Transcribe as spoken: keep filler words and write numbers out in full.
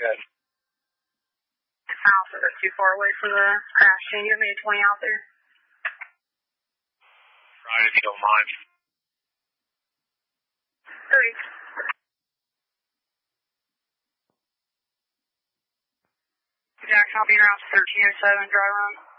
good. Alpha, that's too far away from the crash. Can you give me a twenty out there? Right, if you don't mind. Three. Jackson, I'll be around thirteen oh seven, dry run.